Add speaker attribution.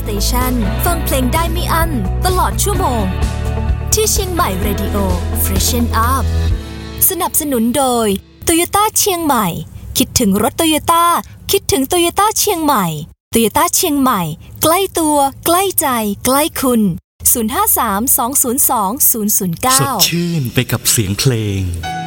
Speaker 1: สเตชันฟังเพลงได้ไม่อั้นตลอดชั่วโมงที่เชียงใหม่เรดิโอ Freshen Up สนับสนุนโดย Toyota เชียงใหม่คิดถึงรถ Toyota คิดถึง Toyota เชียงใหม่ Toyota เชียงใหม่ใกล้ตัวใกล้ใจใกล้คุณ053 202 009
Speaker 2: สดชื่นไปกับเสียงเพลง